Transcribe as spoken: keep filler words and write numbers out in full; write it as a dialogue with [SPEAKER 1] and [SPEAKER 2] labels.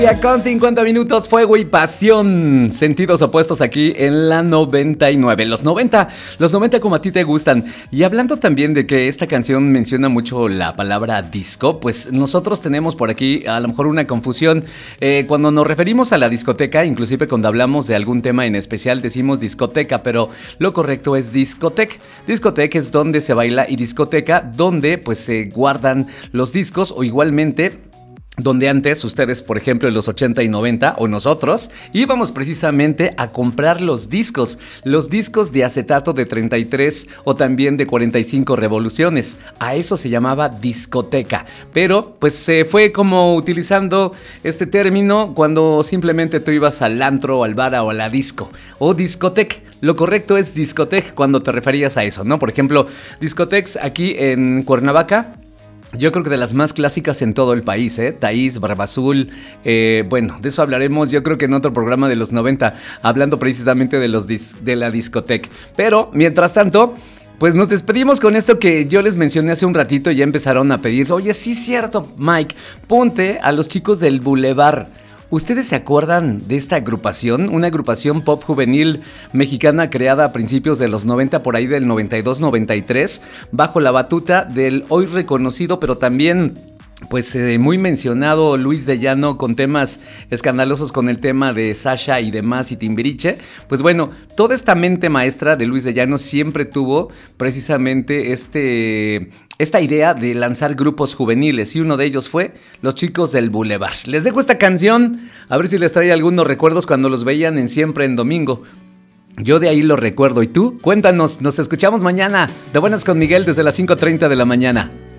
[SPEAKER 1] Ya con cincuenta minutos, fuego y pasión, sentidos opuestos aquí en la noventa y nueve. Los noventa, los noventa como a ti te gustan. Y hablando también de que esta canción menciona mucho la palabra disco, pues nosotros tenemos por aquí a lo mejor una confusión. Eh, cuando nos referimos a la discoteca, inclusive cuando hablamos de algún tema en especial decimos discoteca, pero lo correcto es discoteca. Discoteca es donde se baila y discoteca donde pues se guardan los discos o igualmente donde antes ustedes, por ejemplo, en los ochenta y noventa, o nosotros, íbamos precisamente a comprar los discos, los discos de acetato de treinta y tres o también de cuarenta y cinco revoluciones. A eso se llamaba discoteca, pero pues se fue como utilizando este término cuando simplemente tú ibas al antro, al bar o a la disco, o discoteca. Lo correcto es discoteca cuando te referías a eso, ¿no? Por ejemplo, discotecas aquí en Cuernavaca. Yo creo que de las más clásicas en todo el país, ¿eh? Taís, Barba Azul, eh, bueno, de eso hablaremos yo creo que en otro programa de los noventa, hablando precisamente de, los dis- de la discoteca. Pero, mientras tanto, pues nos despedimos con esto que yo les mencioné hace un ratito y ya empezaron a pedir. Oye, sí es cierto, Mike, ponte a los chicos del Boulevard. ¿Ustedes se acuerdan de esta agrupación? Una agrupación pop juvenil mexicana creada a principios de los noventa, por ahí del noventa y dos noventa y tres, bajo la batuta del hoy reconocido, pero también pues eh, muy mencionado Luis de Llano, con temas escandalosos con el tema de Sasha y demás y Timbiriche. Pues bueno, toda esta mente maestra de Luis de Llano siempre tuvo precisamente este... esta idea de lanzar grupos juveniles, y uno de ellos fue Los Chicos del Boulevard. Les dejo esta canción, a ver si les trae algunos recuerdos cuando los veían en Siempre en Domingo. Yo de ahí lo recuerdo, ¿y tú? Cuéntanos, nos escuchamos mañana, de Buenas con Miguel desde las cinco treinta de la mañana.